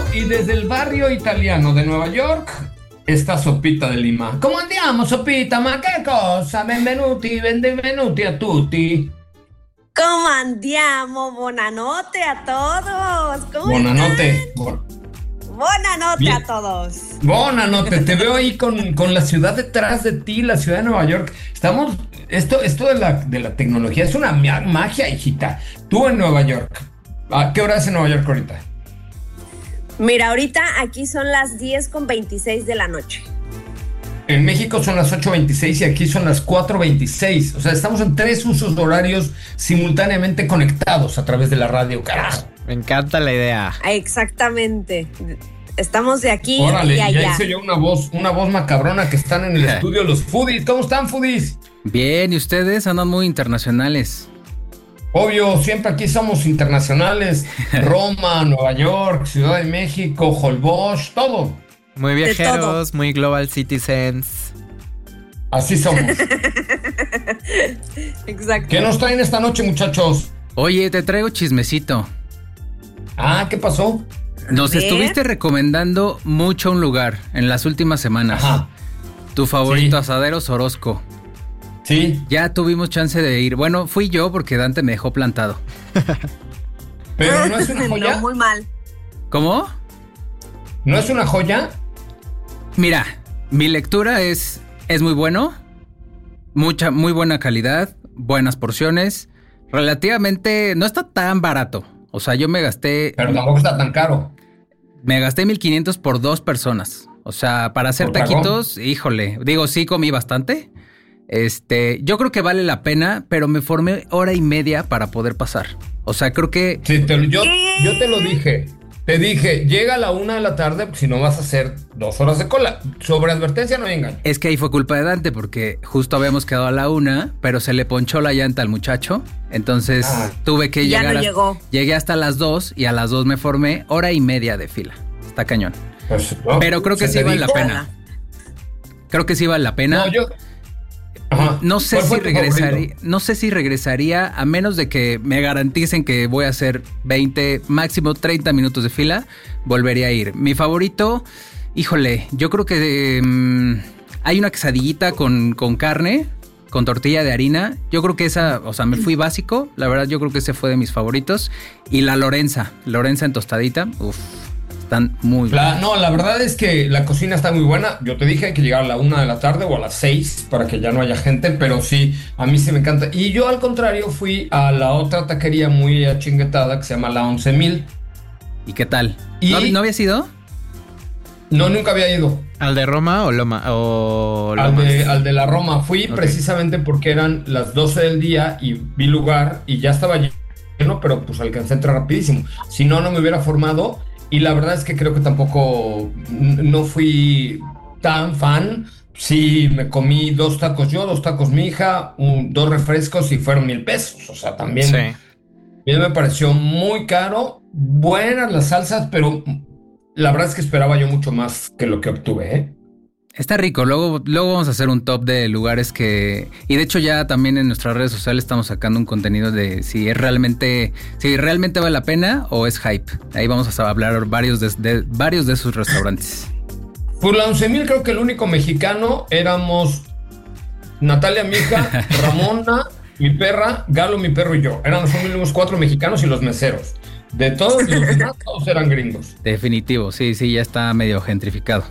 y desde el barrio italiano de Nuova York, esta Sopita de Lima. ¿Cómo andiamo, Sopita? Ma che cosa? Benvenuti a tutti. ¿Cómo andiamo? Buonanotte a todos. ¿Cómo Buonanotte. Buonanotte Bien. a todos. Buonanotte, te veo ahí con la ciudad detrás de ti, la ciudad de Nueva York. Estamos, esto de la tecnología es una magia, hijita. Tú en Nueva York, ¿a qué hora es en Nueva York ahorita? Mira, ahorita aquí son las 10:26 de la noche. En México son las 8:26 y aquí son las 4:26. O sea, estamos en 3 usos horarios simultáneamente conectados a través de la radio, carajo. Me encanta la idea. Exactamente. Estamos de aquí Órale, y allá. ya hice yo una voz macabrona que están en el estudio los foodies. ¿Cómo están, foodies? Bien, y ustedes andan muy internacionales. Obvio, siempre aquí somos internacionales. Roma, Nueva York, Ciudad de México, Holbox, todo. Muy De viajeros, muy global citizens. Así somos. Exacto. ¿Qué nos traen esta noche, muchachos? Oye, te traigo chismecito. Ah, ¿qué pasó? Nos ver. estuviste recomendando mucho un lugar en las últimas semanas. Ajá, Tu favorito, Sí. Asaderos Orozco. sí. Ya tuvimos chance de ir. Bueno, fui yo porque Dante me dejó plantado. Pero no es una No, joya. muy mal. ¿Cómo? ¿No es una joya? Mira, mi lectura es muy bueno. Muy buena calidad, buenas porciones. Relativamente, no está tan barato. O sea, yo me gasté Pero tampoco está tan caro. 1,500 por 2 personas. O sea, para hacer ¿Por dragón? taquitos, híjole. Digo, sí comí bastante. Yo creo que vale la pena, pero me formé 1:30 para poder pasar. O sea, creo que Sí, yo te lo dije. Te dije, llega a la 1 de la tarde, si no vas a hacer 2 horas de cola. Sobre advertencia no hay engaño. es que ahí fue culpa de Dante, porque justo habíamos quedado a la 1, pero se le ponchó la llanta al muchacho. Entonces Ah. tuve que Ya llegar. no llegó. Llegué hasta las 2 y a las 2 me formé 1:30 de fila. Está cañón. Pues, no, Pero creo que se sí te vale la dijo. pena. Creo que sí vale la pena. No, yo. Ajá. No sé ¿Cuál si fue tu regresaría, favorito? no sé si regresaría a menos de que me garanticen que voy a hacer 20, máximo 30 minutos de fila, volvería a ir. Mi favorito, híjole, yo creo que hay una quesadillita con carne, con tortilla de harina. Yo creo que esa, o sea, me fui básico, la verdad yo creo que ese fue de mis favoritos. Y la Lorenza en tostadita, están muy No, la verdad es que la cocina está muy buena. Yo te dije hay que llegar a la 1 de la tarde o a las 6 para que ya no haya gente, pero sí, a mí sí me encanta. Y yo al contrario fui a la otra taquería muy achinguetada que se llama la 11,000. ¿Y qué tal? Y- ¿No habías ido? No, nunca había ido. ¿Al de Roma o Loma? Al de la Roma. Fui Ok. precisamente porque eran las 12 del día y vi lugar y ya estaba lleno, pero pues alcancé a entrar rapidísimo. Si no, no me hubiera formado. Y la verdad es que creo que tampoco no fui tan fan. Sí, me comí 2 tacos yo, 2 tacos mi hija, 2 refrescos y fueron 1,000 pesos. O sea, también me pareció muy caro. Buenas las salsas, pero la verdad es que esperaba yo mucho más que lo que obtuve, ¿eh? Está rico, luego vamos a hacer un top de lugares que... Y de hecho ya también en nuestras redes sociales estamos sacando un contenido de si realmente vale la pena o es hype. Ahí vamos a hablar varios de sus restaurantes. Por la 11,000 creo que el único mexicano éramos Natalia, mi hija, Ramona, mi perra, Galo, mi perro y yo. Éramos los únicos 4 mexicanos y los meseros. De todos los demás, todos eran gringos. Definitivo, sí, ya está medio gentrificado.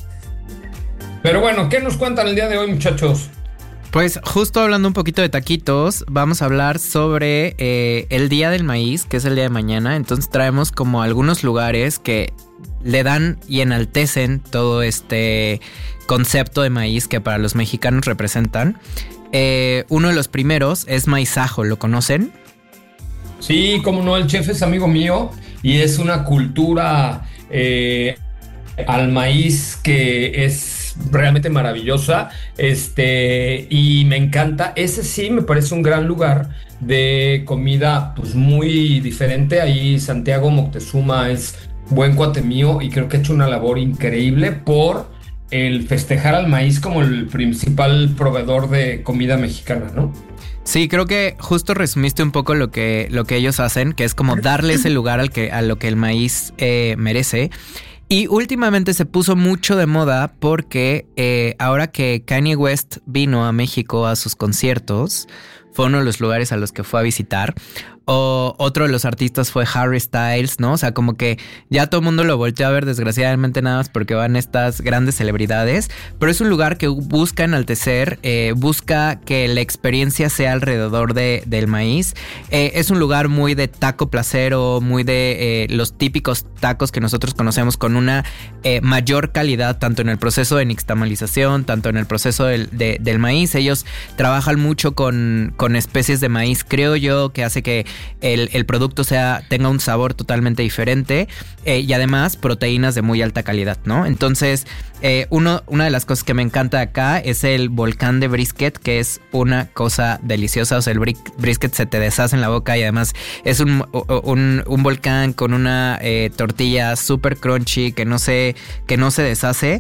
Pero bueno, ¿qué nos cuentan el día de hoy, muchachos? Pues justo hablando un poquito de taquitos, vamos a hablar sobre el Día del Maíz, que es el día de mañana. Entonces traemos como algunos lugares que le dan y enaltecen todo este concepto de maíz que para los mexicanos representan. Uno de los primeros es Maizajo, ¿lo conocen? Sí, como no, el chef es amigo mío y es una cultura al maíz que es realmente maravillosa, y me encanta. Ese sí me parece un gran lugar de comida pues muy diferente. Ahí Santiago Moctezuma es buen cuate mío y creo que ha hecho una labor increíble por el festejar al maíz como el principal proveedor de comida mexicana, ¿no? Sí, creo que justo resumiste un poco lo que ellos hacen, que es como darle ese lugar a lo que el maíz merece. Y últimamente se puso mucho de moda porque ahora que Kanye West vino a México a sus conciertos, fue uno de los lugares a los que fue a visitar. O otro de los artistas fue Harry Styles, ¿no? O sea, como que ya todo el mundo lo volteó a ver, desgraciadamente, nada más porque van estas grandes celebridades. Pero es un lugar que busca enaltecer, busca que la experiencia sea alrededor del maíz. Es un lugar muy de taco placero, muy de los típicos tacos que nosotros conocemos, con una mayor calidad, tanto en el proceso de nixtamalización, tanto en el proceso del maíz. Ellos trabajan mucho con especies de maíz, creo yo, que hace que el producto tenga un sabor totalmente diferente, y además proteínas de muy alta calidad, ¿no? Entonces, una de las cosas que me encanta acá es el volcán de brisket, que es una cosa deliciosa. O sea, el brisket se te deshace en la boca y además es un volcán con una tortilla súper crunchy que no se deshace.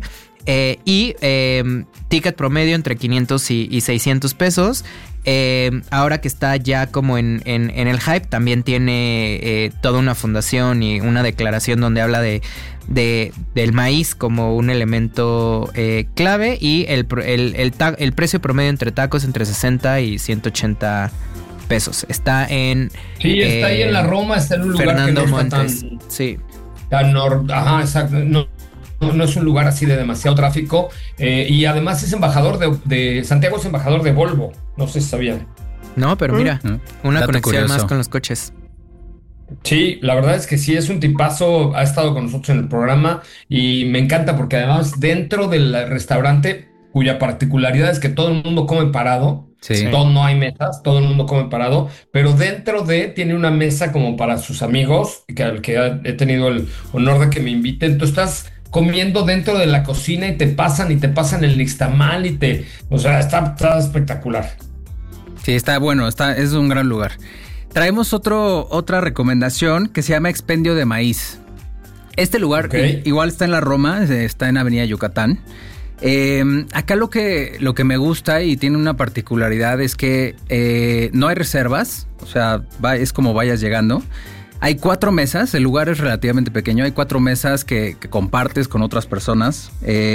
Ticket promedio entre 500 y 600 pesos. Ahora que está ya como en el hype, también tiene toda una fundación y una declaración donde habla del maíz como un elemento clave, y el precio promedio entre tacos entre 60 y 180 pesos. Está en... Sí, está ahí en la Roma, está en un lugar Fernando que no Montes. está tan... Sí. Ajá, exacto. No es un lugar así de demasiado tráfico, y además es embajador de Santiago, es embajador de Volvo. No sé si sabían. No, pero mira, una Dato conexión curioso. más con los coches. Sí, la verdad es que sí, es un tipazo, ha estado con nosotros en el programa y me encanta porque además dentro del restaurante, cuya particularidad es que todo el mundo come parado, Sí. no hay mesas, todo el mundo come parado, pero tiene una mesa como para sus amigos, al que he tenido el honor de que me inviten. Tú estás comiendo dentro de la cocina y te pasan el nixtamal o sea, está espectacular. Sí, está bueno, es un gran lugar. Traemos otra recomendación que se llama Expendio de Maíz. Este lugar igual está en la Roma, está en Avenida Yucatán. Acá lo que me gusta y tiene una particularidad es que no hay reservas, o sea, es como vayas llegando. Hay 4 mesas, el lugar es relativamente pequeño, hay 4 mesas que compartes con otras personas,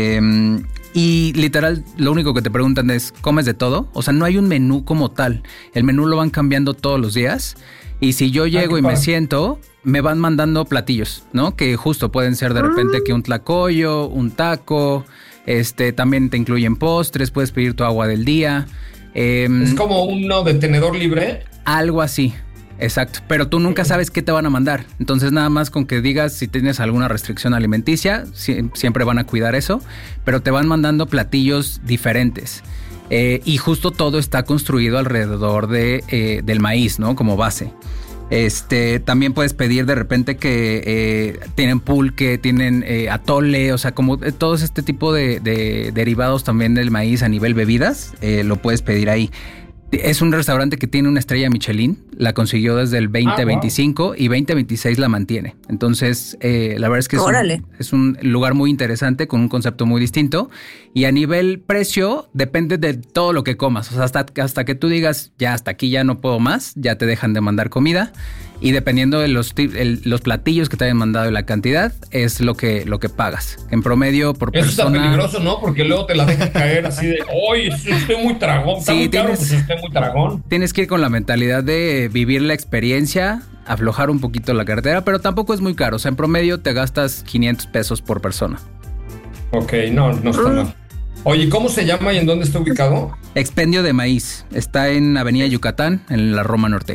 y literal lo único que te preguntan es, ¿comes de todo? O sea, no hay un menú como tal, el menú lo van cambiando todos los días, y si yo llego y me siento, me van mandando platillos, ¿no? Que justo pueden ser de repente que un tlacoyo, un taco, también te incluyen postres, puedes pedir tu agua del día. Es como uno de tenedor libre. Algo así. Exacto, pero tú nunca sabes qué te van a mandar. Entonces nada más con que digas si tienes alguna restricción alimenticia, siempre van a cuidar eso, pero te van mandando platillos diferentes. Y justo todo está construido alrededor del maíz, ¿no? Como base. También puedes pedir de repente que tienen pulque, tienen atole, o sea, como todo este tipo de derivados también del maíz a nivel bebidas, lo puedes pedir ahí. Es un restaurante que tiene una estrella Michelin, la consiguió desde el 2025 y 2026 la mantiene. Entonces, la verdad es que es un lugar muy interesante con un concepto muy distinto. Y a nivel precio, depende de todo lo que comas. O sea, hasta que tú digas, ya hasta aquí ya no puedo más, ya te dejan de mandar comida. Y dependiendo de los platillos que te hayan mandado y la cantidad, es lo que pagas. En promedio, por persona. Eso está peligroso, ¿no? Porque luego te la dejan caer así de, ¡ay, estoy muy tragón! Está muy caro, pues estoy muy tragón. Tienes que ir con la mentalidad de vivir la experiencia, aflojar un poquito la cartera, pero tampoco es muy caro. O sea, en promedio te gastas 500 pesos por persona. Ok, no está mal. Oye, ¿cómo se llama y en dónde está ubicado? Expendio de Maíz. Está en Avenida Yucatán, en la Roma Norte.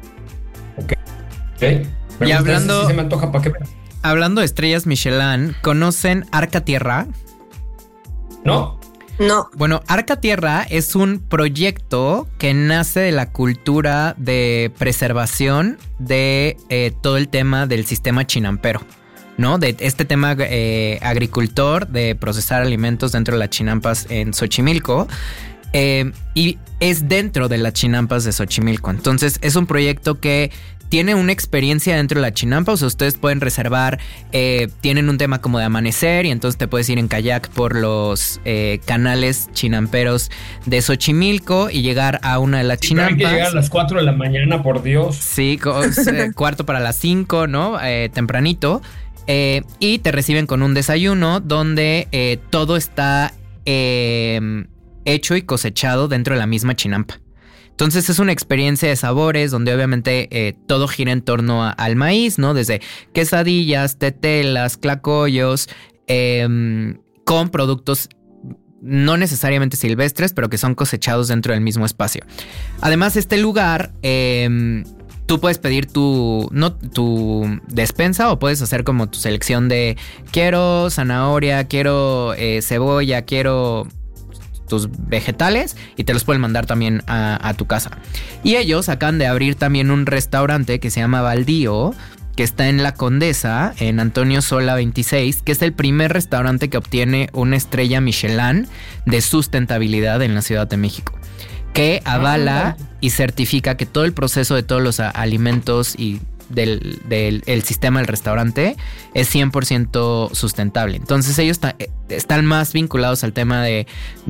Okay. Y hablando, sí se me antoja para qué. Hablando de estrellas Michelin, ¿conocen Arca Tierra? No. Bueno, Arca Tierra es un proyecto que nace de la cultura de preservación de todo el tema del sistema chinampero, ¿no? De este tema agricultor de procesar alimentos dentro de las chinampas en Xochimilco. Y es dentro de las chinampas de Xochimilco. Entonces es un proyecto que tiene una experiencia dentro de la chinampa. O sea, ustedes pueden reservar, tienen un tema como de amanecer y entonces te puedes ir en kayak por los canales chinamperos de Xochimilco y llegar a una de las chinampas. Hay que llegar a las 4 de la mañana, por Dios. Sí, cuarto para las 5, ¿no? Tempranito. Y te reciben con un desayuno donde todo está hecho y cosechado dentro de la misma chinampa. Entonces es una experiencia de sabores donde obviamente todo gira en torno al maíz, ¿no? Desde quesadillas, tetelas, tlacoyos, con productos no necesariamente silvestres, pero que son cosechados dentro del mismo espacio. Además, este lugar, tú puedes pedir tu despensa o puedes hacer como tu selección de quiero zanahoria, quiero cebolla, quiero tus vegetales y te los pueden mandar también a tu casa. Y ellos acaban de abrir también un restaurante que se llama Baldío, que está en La Condesa, en Antonio Sola 26, que es el primer restaurante que obtiene una estrella Michelin de sustentabilidad en la Ciudad de México, que avala y certifica que todo el proceso de todos los alimentos y del sistema del restaurante es 100% sustentable. Entonces ellos están más vinculados al tema de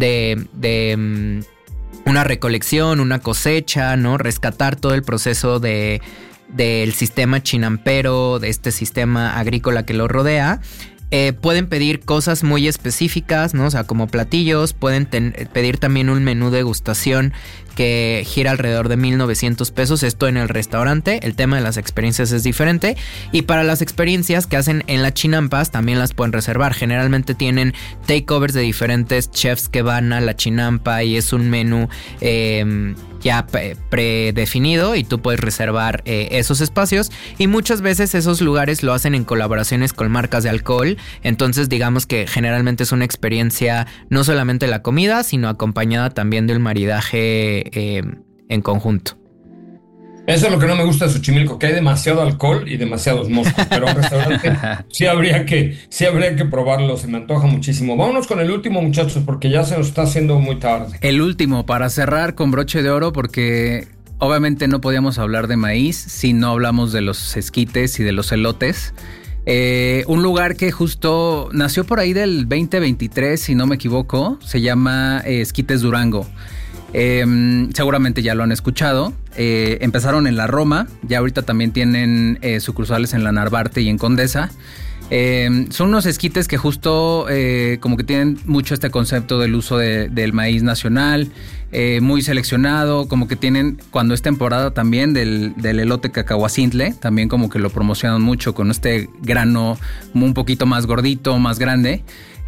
una recolección, una cosecha, ¿no? Rescatar todo el proceso del sistema chinampero, de este sistema agrícola que lo rodea. Pueden pedir cosas muy específicas, ¿no? O sea, como platillos. Pueden pedir también un menú de degustación que gira alrededor de 1,900 pesos. Esto en el restaurante. El tema de las experiencias es diferente. Y para las experiencias que hacen en las chinampas también las pueden reservar. Generalmente tienen takeovers de diferentes chefs que van a la chinampa y es un menú ya predefinido y tú puedes reservar esos espacios. Y muchas veces esos lugares lo hacen en colaboraciones con marcas de alcohol. Entonces digamos que generalmente es una experiencia no solamente la comida, sino acompañada también del maridaje en conjunto. Eso es lo que no me gusta de Xochimilco, que hay demasiado alcohol y demasiados moscos, pero un restaurante sí habría que probarlo, se me antoja muchísimo. Vámonos con el último, muchachos, porque ya se nos está haciendo muy tarde. El último, para cerrar con broche de oro, porque obviamente no podíamos hablar de maíz si no hablamos de los esquites y de los elotes. Un lugar que justo nació por ahí del 2023, si no me equivoco, se llama Esquites Durango. Seguramente ya lo han escuchado. Empezaron en la Roma, ya ahorita también tienen sucursales en la Narvarte y en Condesa. Son unos esquites que justo como que tienen mucho este concepto del uso del maíz nacional, muy seleccionado, como que tienen, cuando es temporada también del elote cacahuacintle, también como que lo promocionan mucho con este grano un poquito más gordito, más grande.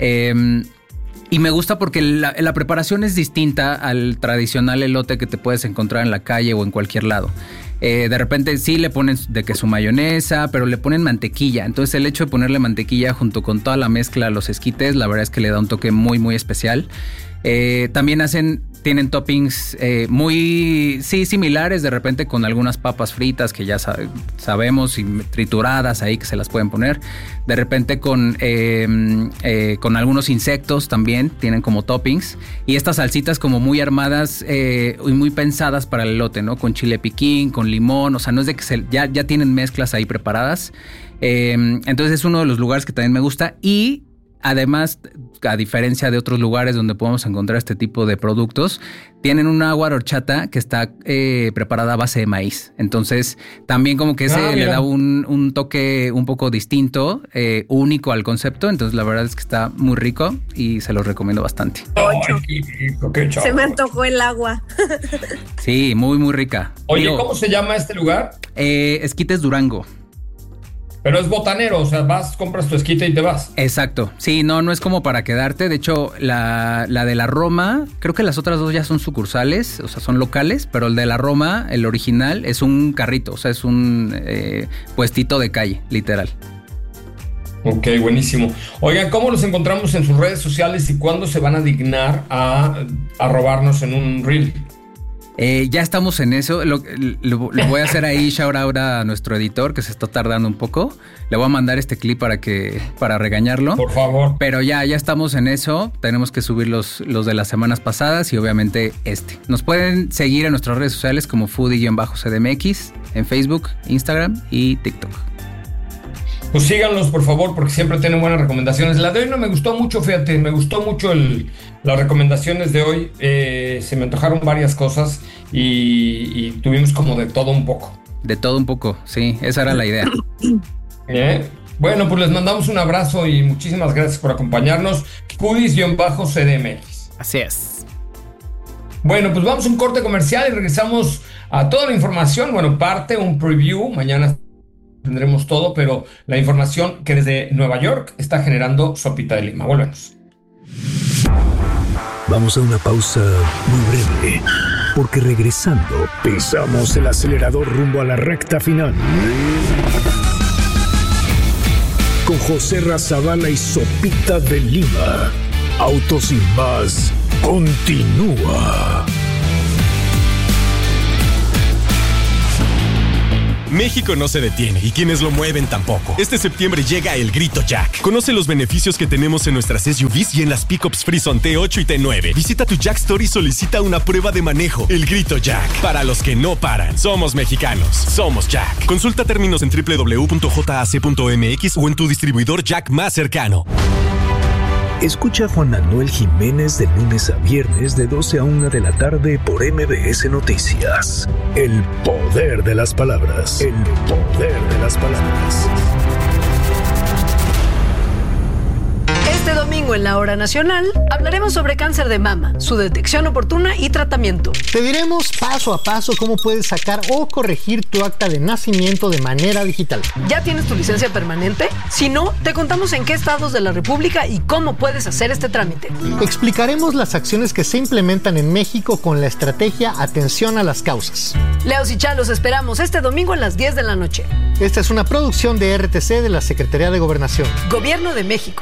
Y me gusta porque la preparación es distinta al tradicional elote que te puedes encontrar en la calle o en cualquier lado. De repente sí le ponen de que su mayonesa, pero le ponen mantequilla. Entonces el hecho de ponerle mantequilla junto con toda la mezcla a los esquites, la verdad es que le da un toque muy, muy especial. También tienen toppings muy similares de repente con algunas papas fritas que ya sabemos y trituradas ahí que se las pueden poner. De repente con algunos insectos también tienen como toppings. Y estas salsitas como muy armadas y muy pensadas para el elote, ¿no? Con chile piquín, con limón. O sea, no es de que ya tienen mezclas ahí preparadas. Entonces es uno de los lugares que también me gusta. Y además, a diferencia de otros lugares donde podemos encontrar este tipo de productos, tienen una agua de horchata que está preparada a base de maíz. Entonces, también como que le da un toque un poco distinto, único al concepto. Entonces, la verdad es que está muy rico y se los recomiendo bastante. Se me antojó el agua. Sí, muy, muy rica. Oye, ¿cómo se llama este lugar? Esquites Durango. Pero es botanero, o sea, vas, compras tu esquite y te vas. Exacto. Sí, no es como para quedarte. De hecho, la de la Roma, creo que las otras dos ya son sucursales, o sea, son locales, pero el de la Roma, el original, es un carrito, o sea, es un puestito de calle, literal. Ok, buenísimo. Oigan, ¿cómo los encontramos en sus redes sociales y cuándo se van a dignar a robarnos en un reel? Ya estamos en eso. Le voy a hacer ahí shout out a nuestro editor que se está tardando un poco. Le voy a mandar este clip para regañarlo. Por favor. Pero ya estamos en eso. Tenemos que subir los de las semanas pasadas y obviamente este. Nos pueden seguir en nuestras redes sociales como Foodie-CDMX en Facebook, Instagram y TikTok. Pues síganlos, por favor, porque siempre tienen buenas recomendaciones. La de hoy no me gustó mucho, fíjate, me gustó mucho las recomendaciones de hoy. Se me antojaron varias cosas y tuvimos como de todo un poco. De todo un poco, sí, esa era la idea. Bueno, pues les mandamos un abrazo y muchísimas gracias por acompañarnos. Foodies-CDMX. Así es. Bueno, pues vamos a un corte comercial y regresamos a toda la información. Bueno, un preview, mañana tendremos todo, pero la información que desde Nueva York está generando Sopita de Lima. Volvemos. Vamos a una pausa muy breve, porque regresando pisamos el acelerador rumbo a la recta final. Con José Razabala y Sopita de Lima. Autos y más continúa. México no se detiene y quienes lo mueven tampoco. Este septiembre llega el Grito Jack. Conoce los beneficios que tenemos en nuestras SUVs y en las pickups Frison T8 y T9. Visita tu Jack Store y solicita una prueba de manejo. El Grito Jack. Para los que no paran. Somos mexicanos. Somos Jack. Consulta términos en www.jac.mx o en tu distribuidor Jack más cercano. Escucha a Juan Manuel Jiménez de lunes a viernes de 12 a 1 de la tarde por MBS Noticias. El poder de las palabras. El poder de las palabras. Este domingo en la Hora Nacional hablaremos sobre cáncer de mama, su detección oportuna y tratamiento. Te diremos paso a paso cómo puedes sacar o corregir tu acta de nacimiento de manera digital. ¿Ya tienes tu licencia permanente? Si no, te contamos en qué estados de la República y cómo puedes hacer este trámite. Explicaremos las acciones que se implementan en México con la estrategia Atención a las Causas. Leos y Chá, los esperamos este domingo a las 10 de la noche. Esta es una producción de RTC de la Secretaría de Gobernación. Gobierno de México.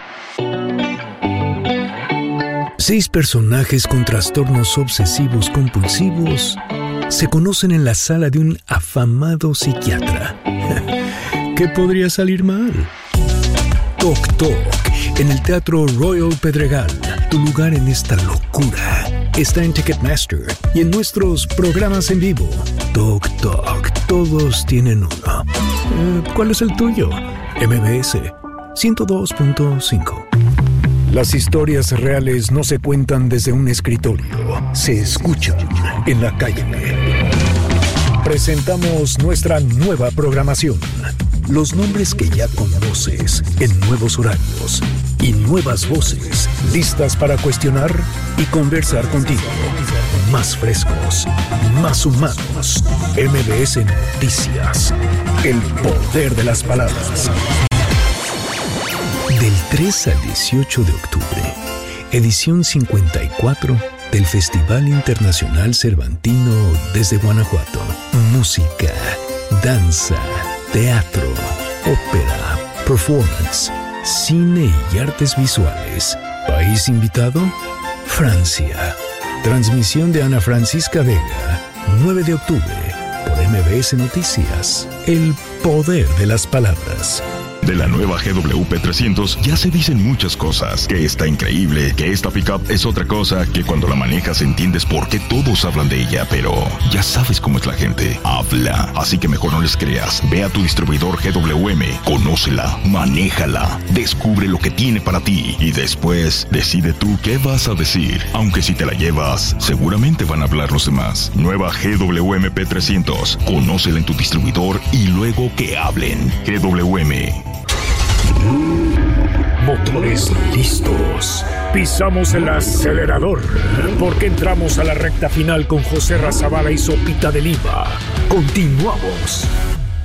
6 personajes con trastornos obsesivos compulsivos se conocen en la sala de un afamado psiquiatra. ¿Qué podría salir mal? Toc Toc, en el Teatro Royal Pedregal. Tu lugar en esta locura está en Ticketmaster y en nuestros programas en vivo. Toc Toc, todos tienen uno. ¿Cuál es el tuyo? MBS 102.5. Las historias reales no se cuentan desde un escritorio, se escuchan en la calle. Presentamos nuestra nueva programación. Los nombres que ya conoces en nuevos horarios y nuevas voces listas para cuestionar y conversar contigo. Más frescos, más humanos. MBS Noticias. El poder de las palabras. Del 3 al 18 de octubre, edición 54 del Festival Internacional Cervantino desde Guanajuato. Música, danza, teatro, ópera, performance, cine y artes visuales. País invitado: Francia. Transmisión de Ana Francisca Vega, 9 de octubre, por MBS Noticias. El poder de las palabras. De la nueva GWP 300 ya se dicen muchas cosas, que está increíble, que esta pickup es otra cosa, que cuando la manejas entiendes por qué todos hablan de ella, pero ya sabes cómo es la gente, habla, así que mejor no les creas. Ve a tu distribuidor GWM, conócela, manéjala, descubre lo que tiene para ti y después decide tú qué vas a decir, aunque si te la llevas, seguramente van a hablar los demás. Nueva GWM P300, conócela en tu distribuidor y luego que hablen. GWM. Motores listos. Pisamos el acelerador porque entramos a la recta final con José Razabala y Sopita de Lima. Continuamos.